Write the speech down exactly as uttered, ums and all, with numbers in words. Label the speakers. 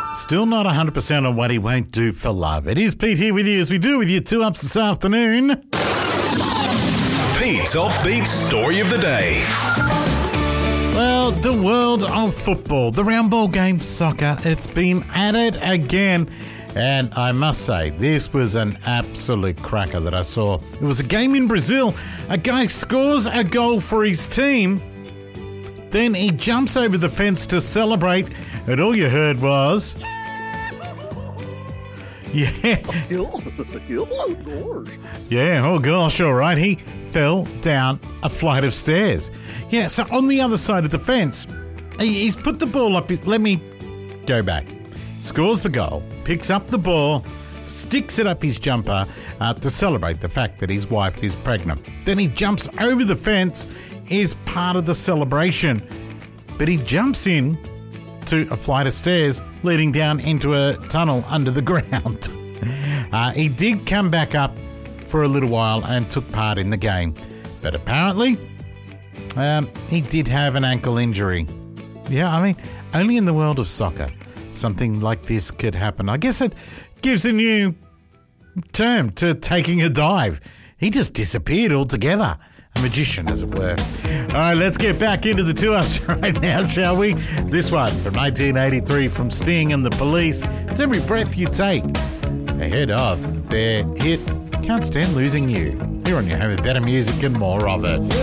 Speaker 1: Still not one hundred percent on what he won't do for love. It is Pete here with you as we do with you two ups this afternoon.
Speaker 2: Pete's Offbeat Story of the Day.
Speaker 1: Well, the world of football, the round ball game soccer, it's been at it again. And I must say, this was an absolute cracker that I saw. It was a game in Brazil. A guy scores a goal for his team. Then he jumps over the fence to celebrate. And all you heard was... Yeah. Yeah, oh gosh, all right. He fell down a flight of stairs. Yeah, so on the other side of the fence, he, he's put the ball up. Let me go back. Scores the goal, picks up the ball, sticks it up his jumper uh, to celebrate the fact that his wife is pregnant. Then he jumps over the fence, is part of the celebration. But he jumps in to a flight of stairs leading down into a tunnel under the ground. Uh, he did come back up for a little while and took part in the game. But apparently, um, he did have an ankle injury. Yeah, I mean, only in the world of soccer something like this could happen. I guess it gives a new term to taking a dive. He just disappeared altogether. A magician, as it were. All right, let's get back into the two-ups right now, shall we? This one from nineteen eighty-three from Sting and the Police. It's Every Breath You Take. Ahead of their hit, Can't Stand Losing You. Here on your home of better music and more of it.